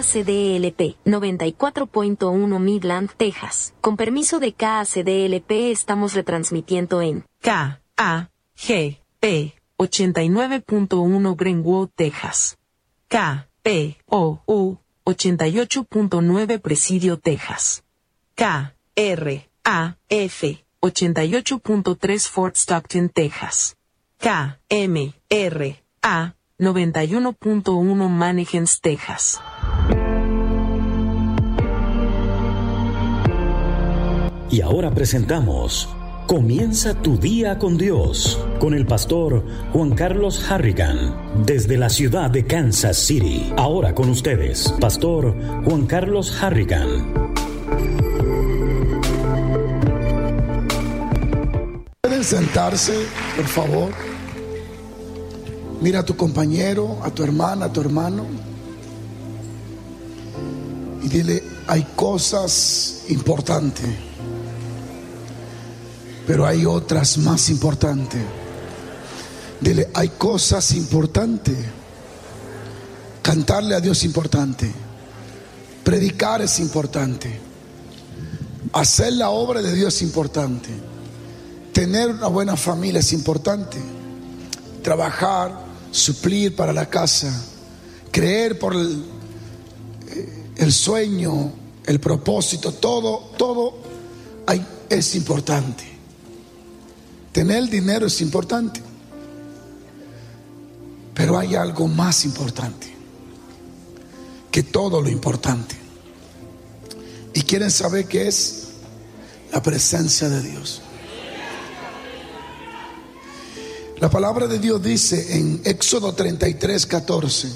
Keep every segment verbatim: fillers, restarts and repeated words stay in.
C D L P, noventa y cuatro punto uno Midland, Texas. Con permiso de K A C D L P estamos retransmitiendo en K A G P ochenta y nueve punto uno Greenwood, Texas. K P O U ochenta y ocho punto nueve Presidio, Texas. K R A F ochenta y ocho punto tres Fort Stockton, Texas. K M R A noventa y uno punto uno Mannequins, Texas. Y ahora presentamos Comienza tu día con Dios, con el pastor Juan Carlos Harrigan, desde la ciudad de Kansas City. Ahora con ustedes, pastor Juan Carlos Harrigan. ¿Pueden sentarse, por favor? Mira a tu compañero, a tu hermana, a tu hermano, y dile: hay cosas importantes, pero hay otras más importantes. Dile: hay cosas importantes. Cantarle a Dios es importante. Predicar es importante. Hacer la obra de Dios es importante. Tener una buena familia es importante. Trabajar, suplir para la casa, creer por el, el sueño, el propósito, todo, todo hay, es importante. Tener dinero es importante, pero hay algo más importante que todo lo importante. ¿Y quieren saber qué es? La presencia de Dios. La palabra de Dios dice en Éxodo treinta y tres, catorce,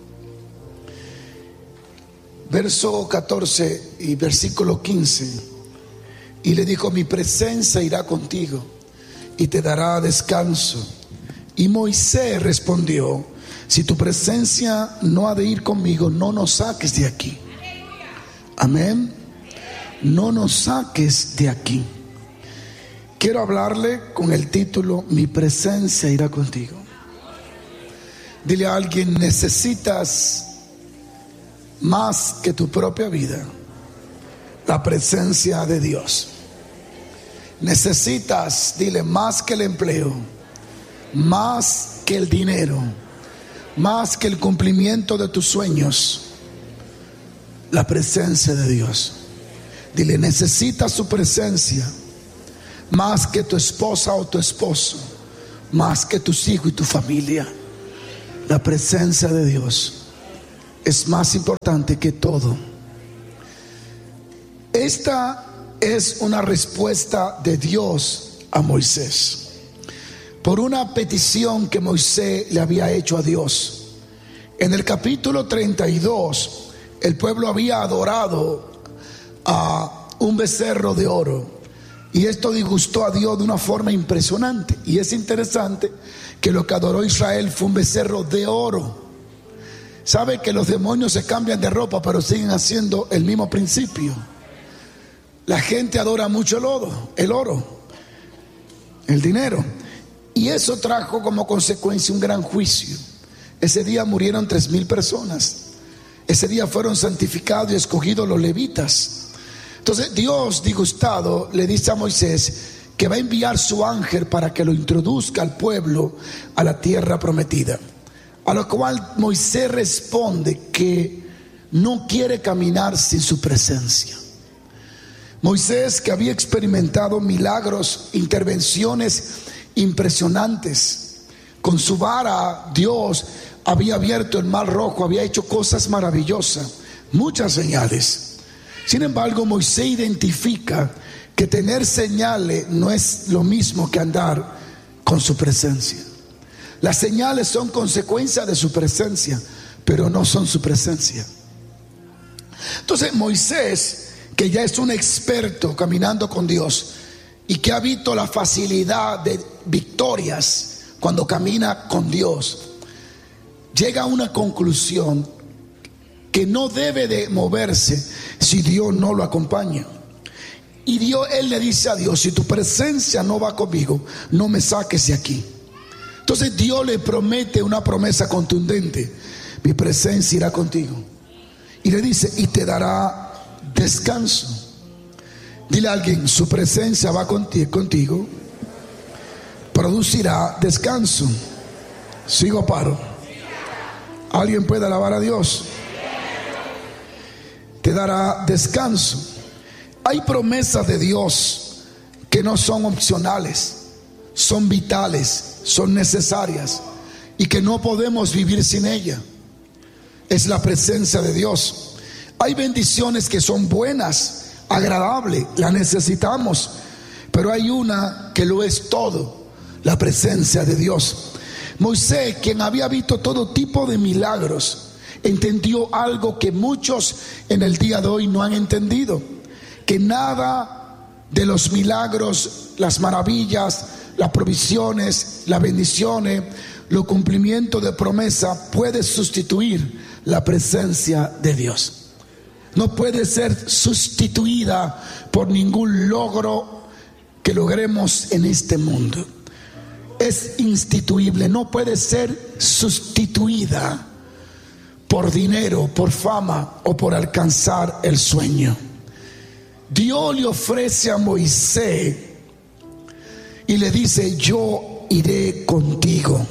verso catorce y versículo quince: y le dijo: mi presencia irá contigo y te dará descanso. Y Moisés respondió: si tu presencia no ha de ir conmigo, no nos saques de aquí. Amén. No nos saques de aquí. Quiero hablarle con el título: mi presencia irá contigo. Dile a alguien: necesitas más que tu propia vida, la presencia de Dios. Necesitas, dile, más que el empleo, más que el dinero, más que el cumplimiento de tus sueños, la presencia de Dios. Dile: necesitas su presencia más que tu esposa o tu esposo, más que tus hijos y tu familia. La presencia de Dios es más importante que todo. Esta es una respuesta de Dios a Moisés por una petición que Moisés le había hecho a Dios. En el capítulo treinta y dos, el pueblo había adorado a un becerro de oro, y esto disgustó a Dios de una forma impresionante. Y es interesante que lo que adoró Israel fue un becerro de oro. Sabe que los demonios se cambian de ropa, pero siguen haciendo el mismo principio. La gente adora mucho el oro, el oro, el dinero. Y eso trajo como consecuencia un gran juicio. Ese día murieron tres mil personas. Ese día fueron santificados y escogidos los levitas. Entonces Dios, disgustado, le dice a Moisés que va a enviar su ángel para que lo introduzca al pueblo a la tierra prometida. A lo cual Moisés responde que no quiere caminar sin su presencia. Moisés, que había experimentado milagros, intervenciones impresionantes, con su vara Dios había abierto el mar rojo, había hecho cosas maravillosas, muchas señales. Sin embargo, Moisés identifica que tener señales no es lo mismo que andar con su presencia. Las señales son consecuencia de su presencia, pero no son su presencia. Entonces Moisés, que ya es un experto caminando con Dios y que ha visto la facilidad de victorias cuando camina con Dios, llega a una conclusión que no debe de moverse si Dios no lo acompaña. Y Dios, él le dice a Dios: si tu presencia no va conmigo, no me saques de aquí. Entonces Dios le promete una promesa contundente: mi presencia irá contigo. Y le dice, y te dará descanso. Dile a alguien, su presencia va contigo, contigo producirá descanso. ¿Sigo o paro? ¿Alguien puede alabar a Dios? Te dará descanso. Hay promesas de Dios que no son opcionales, son vitales, son necesarias y que no podemos vivir sin ella. Es la presencia de Dios. Hay bendiciones que son buenas, agradables, las necesitamos, pero hay una que lo es todo, la presencia de Dios. Moisés, quien había visto todo tipo de milagros, entendió algo que muchos en el día de hoy no han entendido: que nada de los milagros, las maravillas, las provisiones, las bendiciones, los cumplimientos de promesa puede sustituir la presencia de Dios. No puede ser sustituida por ningún logro que logremos en este mundo. Es instituible, no puede ser sustituida por dinero, por fama o por alcanzar el sueño. Dios le ofrece a Moisés y le dice: yo iré contigo.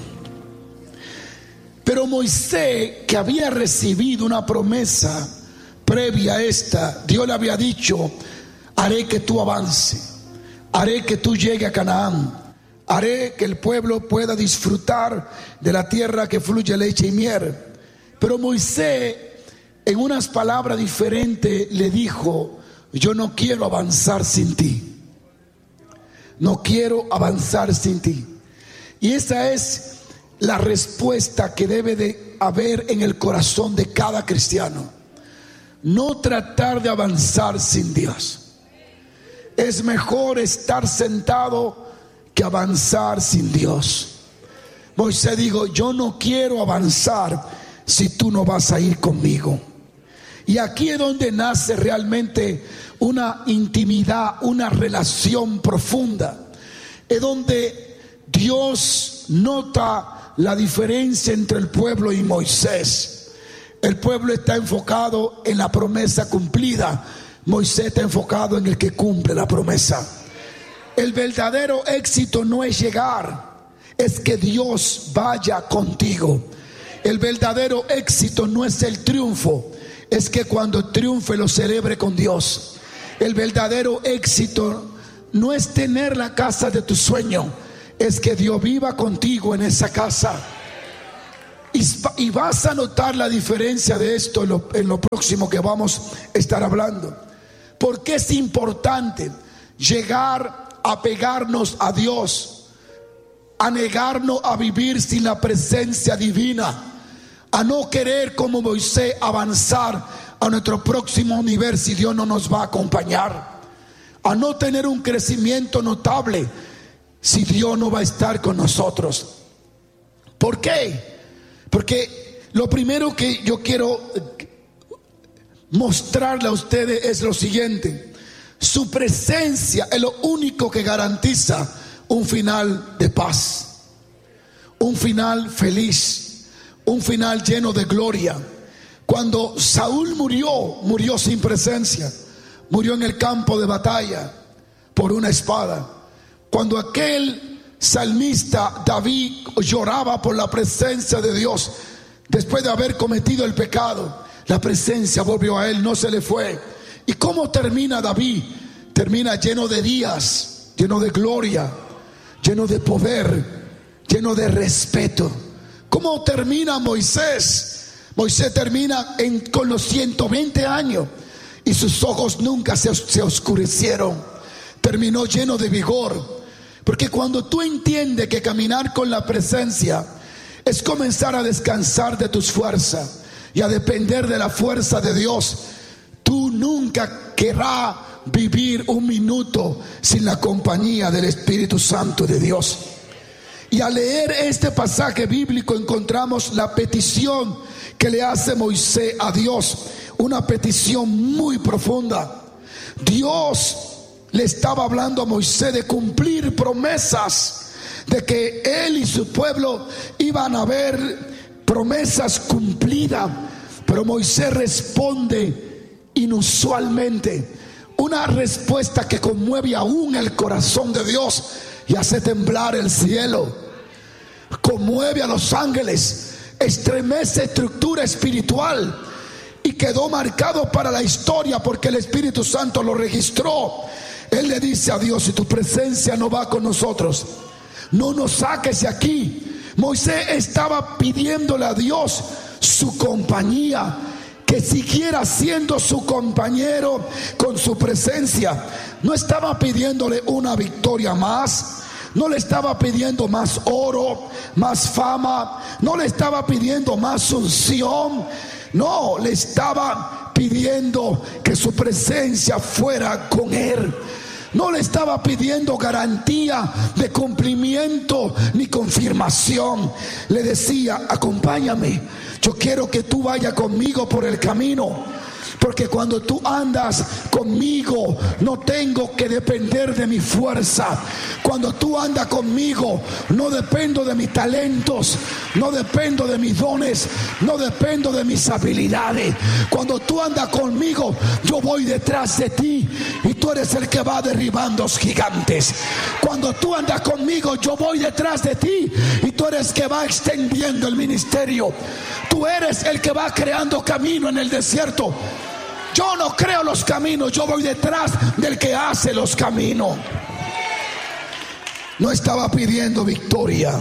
Pero Moisés, que había recibido una promesa previa a esta, Dios le había dicho: haré que tú avances, haré que tú llegues a Canaán, haré que el pueblo pueda disfrutar de la tierra que fluye leche y miel. Pero Moisés, en unas palabras diferentes, le dijo: yo no quiero avanzar sin ti. No quiero avanzar sin ti. Y esa es la respuesta que debe de haber en el corazón de cada cristiano. No tratar de avanzar sin Dios. Es mejor estar sentado que avanzar sin Dios. Moisés dijo: yo no quiero avanzar si tú no vas a ir conmigo. Y aquí es donde nace realmente una intimidad, una relación profunda. Es donde Dios nota la diferencia entre el pueblo y Moisés. El pueblo está enfocado en la promesa cumplida. Moisés está enfocado en el que cumple la promesa. El verdadero éxito no es llegar, es que Dios vaya contigo. El verdadero éxito no es el triunfo, es que cuando triunfe lo celebre con Dios. El verdadero éxito no es tener la casa de tu sueño, es que Dios viva contigo en esa casa. Y, y vas a notar la diferencia de esto en lo, en lo próximo que vamos a estar hablando. Porque es importante llegar a pegarnos a Dios, a negarnos a vivir sin la presencia divina, a no querer como Moisés avanzar a nuestro próximo nivel si Dios no nos va a acompañar, a no tener un crecimiento notable si Dios no va a estar con nosotros. ¿Por qué? Porque lo primero que yo quiero mostrarle a ustedes es lo siguiente: su presencia es lo único que garantiza un final de paz, un final feliz, un final lleno de gloria. Cuando Saúl murió, murió sin presencia, murió en el campo de batalla por una espada. Cuando aquel salmista David lloraba por la presencia de Dios, después de haber cometido el pecado, la presencia volvió a él, no se le fue. ¿Y cómo termina David? Termina lleno de días, lleno de gloria, lleno de poder, lleno de respeto. ¿Cómo termina Moisés? Moisés termina en, con los ciento veinte años y sus ojos nunca se, se oscurecieron. Terminó lleno de vigor. Porque cuando tú entiendes que caminar con la presencia es comenzar a descansar de tus fuerzas y a depender de la fuerza de Dios, tú nunca querrás vivir un minuto sin la compañía del Espíritu Santo de Dios. Y al leer este pasaje bíblico encontramos la petición que le hace Moisés a Dios, una petición muy profunda. Dios le estaba hablando a Moisés de cumplir promesas, de que él y su pueblo iban a ver promesas cumplidas. Pero Moisés responde inusualmente, una respuesta que conmueve aún el corazón de Dios y hace temblar el cielo, conmueve a los ángeles, estremece estructura espiritual y quedó marcado para la historia porque el Espíritu Santo lo registró. Él le dice a Dios: si tu presencia no va con nosotros, no nos saques de aquí. Moisés estaba pidiéndole a Dios su compañía, que siguiera siendo su compañero con su presencia. No estaba pidiéndole una victoria más, no le estaba pidiendo más oro, más fama, no le estaba pidiendo más unción, no, le estaba pidiendo que su presencia fuera con él. No le estaba pidiendo garantía de cumplimiento ni confirmación. Le decía: acompáñame, yo quiero que tú vayas conmigo por el camino, porque cuando tú andas conmigo no tengo que depender de mi fuerza. Cuando tú andas conmigo no dependo de mis talentos, no dependo de mis dones, no dependo de mis habilidades. Cuando tú andas conmigo, yo voy detrás de ti y tú eres el que va derribando los gigantes. Cuando tú andas conmigo, yo voy detrás de ti y tú eres el que va extendiendo el ministerio. Tú eres el que va creando camino en el desierto. Yo no creo los caminos, yo voy detrás del que hace los caminos. No estaba pidiendo victoria,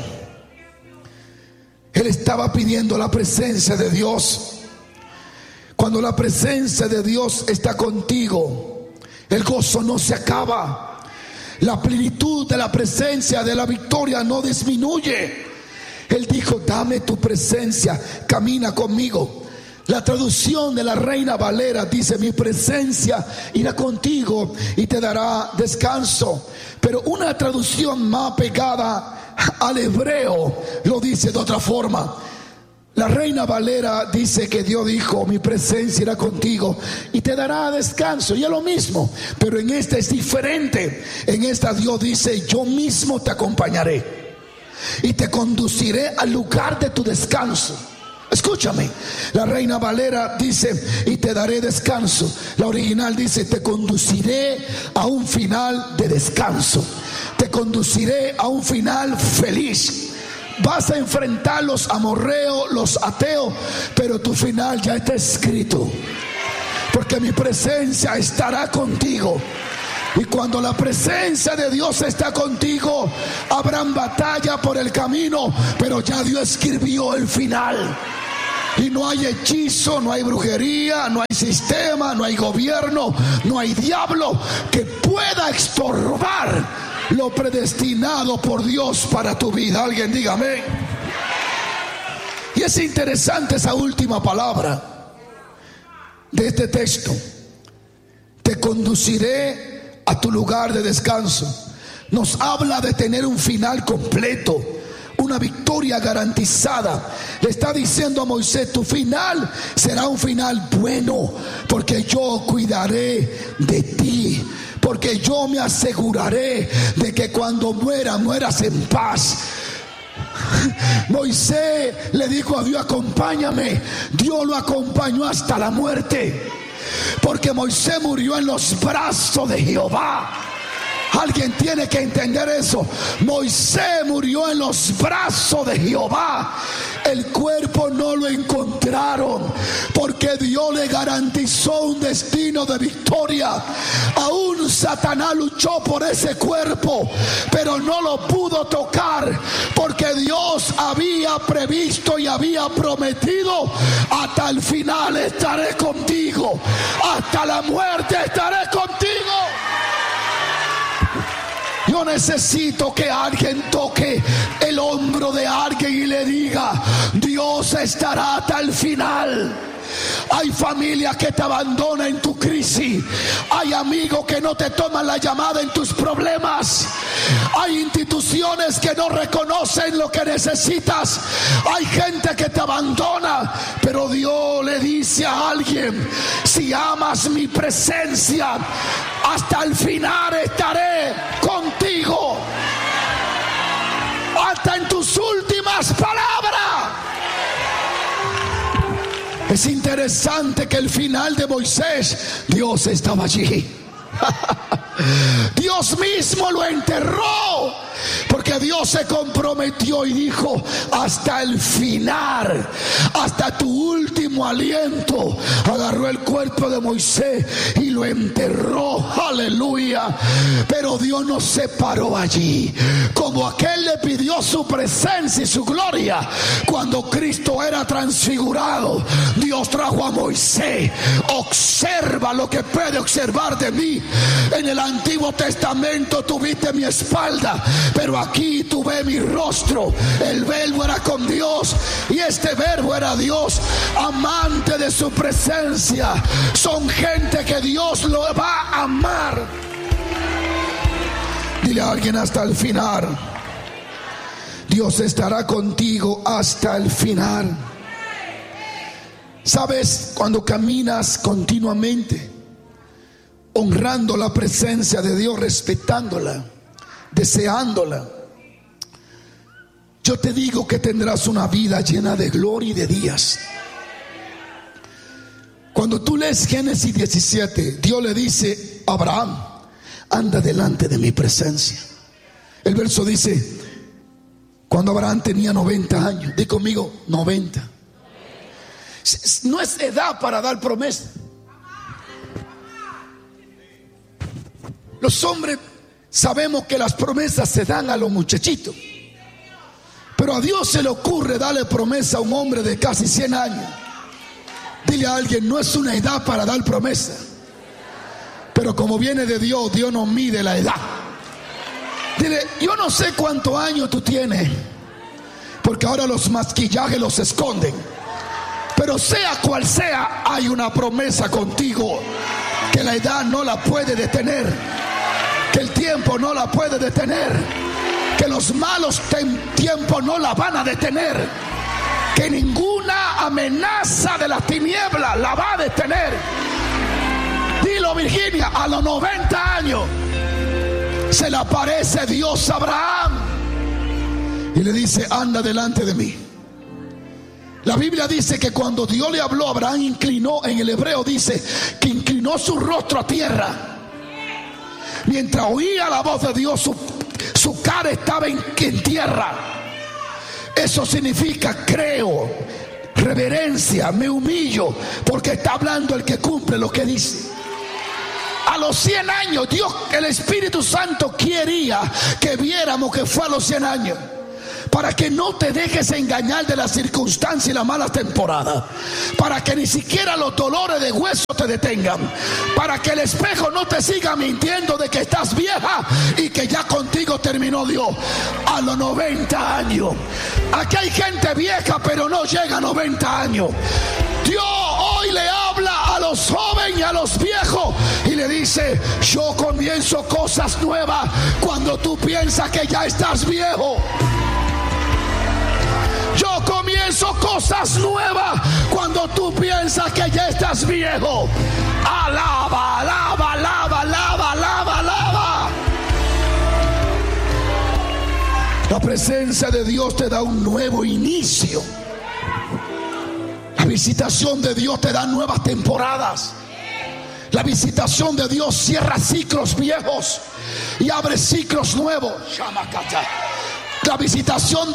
él estaba pidiendo la presencia de Dios. Cuando la presencia de Dios está contigo, el gozo no se acaba. La plenitud de la presencia de la victoria no disminuye. Él dijo: dame tu presencia, camina conmigo. La traducción de la Reina Valera dice: mi presencia irá contigo y te dará descanso. Pero una traducción más pegada al hebreo lo dice de otra forma. La Reina Valera dice que Dios dijo: mi presencia irá contigo y te dará descanso. Y es lo mismo, pero en esta es diferente. En esta Dios dice: yo mismo te acompañaré y te conduciré al lugar de tu descanso. Escúchame, la Reina Valera dice: y te daré descanso. La original dice: te conduciré a un final de descanso, te conduciré a un final feliz. Vas a enfrentar los amorreos, los ateos, pero tu final ya está escrito, porque mi presencia estará contigo. Y cuando la presencia de Dios está contigo, habrán batalla por el camino, pero ya Dios escribió el final. Y no hay hechizo, no hay brujería, no hay sistema, no hay gobierno, no hay diablo que pueda estorbar lo predestinado por Dios para tu vida. Alguien diga amén. Y es interesante esa última palabra de este texto: te conduciré a tu lugar de descanso. Nos habla de tener un final completo, una victoria garantizada. Le está diciendo a Moisés: tu final será un final bueno, porque yo cuidaré de ti, porque yo me aseguraré de que cuando muera, mueras en paz. Moisés le dijo a Dios: acompáñame. Dios lo acompañó hasta la muerte, porque Moisés murió en los brazos de Jehová. Alguien tiene que entender eso. Moisés murió en los brazos de Jehová. El cuerpo no lo encontraron, porque Dios le garantizó un destino de victoria. Aún Satanás luchó por ese cuerpo, pero no lo pudo tocar, porque Dios había previsto y había prometido: hasta el final estaré contigo, hasta la muerte estaré contigo. Yo necesito que alguien toque el hombro de alguien y le diga: Dios estará hasta el final. Hay familias que te abandonan en tu crisis. Hay amigos que no te toman la llamada en tus problemas. Hay instituciones que no reconocen lo que necesitas. Hay gente que te abandona. Pero Dios le dice a alguien: si amas mi presencia, hasta el final estaré contigo. Hasta en tus últimas palabras Es interesante que el final de Moisés, Dios estaba allí. Dios mismo lo enterró, porque Dios se comprometió y dijo: hasta el final, hasta tu último aliento. Agarró el cuerpo de Moisés y lo enterró. Aleluya. Pero Dios no se paró allí. Como aquel le pidió su presencia y su gloria cuando Cristo era transfigurado, Dios trajo a Moisés. Observa lo que puede observar de mí. En el Antiguo Testamento tuviste mi espalda, pero aquí tuve mi rostro. El verbo era con Dios y este verbo era Dios, amante de su presencia. Son gente que Dios lo va a amar. Dile a alguien: hasta el final. Dios estará contigo hasta el final. Sabes, cuando caminas continuamente honrando la presencia de Dios, respetándola, deseándola, yo te digo que tendrás una vida llena de gloria y de días. Cuando tú lees Génesis diecisiete, Dios le dice a Abraham: anda delante de mi presencia. El verso dice: cuando Abraham tenía noventa años. Di conmigo: noventa. No es edad para dar promesa. Los hombres sabemos que las promesas se dan a los muchachitos, pero a Dios se le ocurre darle promesa a un hombre de casi cien años. Dile a alguien: no es una edad para dar promesa. Pero como viene de Dios, Dios no mide la edad. Dile: yo no sé cuántos años tú tienes, porque ahora los maquillajes los esconden. Pero sea cual sea, hay una promesa contigo que la edad no la puede detener, que el tiempo no la puede detener, que los malos tiempos no la van a detener, que ninguna amenaza de las tinieblas la va a detener. Dilo, Virginia: a los noventa años se le aparece Dios a Abraham y le dice: anda delante de mí. La Biblia dice que cuando Dios le habló, Abraham inclinó, en el hebreo dice que inclinó su rostro a tierra. Mientras oía la voz de Dios, su, su cara estaba en, en tierra. Eso significa: creo, reverencia, me humillo, porque está hablando el que cumple lo que dice. A los cien años, Dios, el Espíritu Santo quería que viéramos que fue a los cien años, para que no te dejes engañar de las circunstancias y las malas temporadas, para que ni siquiera los dolores de hueso te detengan, para que el espejo no te siga mintiendo de que estás vieja y que ya contigo terminó Dios. A los noventa años, aquí hay gente vieja pero no llega a noventa años. Dios hoy le habla a los jóvenes y a los viejos y le dice: yo comienzo cosas nuevas cuando tú piensas que ya estás viejo. Yo comienzo cosas nuevas cuando tú piensas que ya estás viejo. Alaba, alaba, alaba, alaba, alaba, alaba. La presencia de Dios te da un nuevo inicio. La visitación de Dios te da nuevas temporadas. La visitación de Dios cierra ciclos viejos y abre ciclos nuevos. La visitación de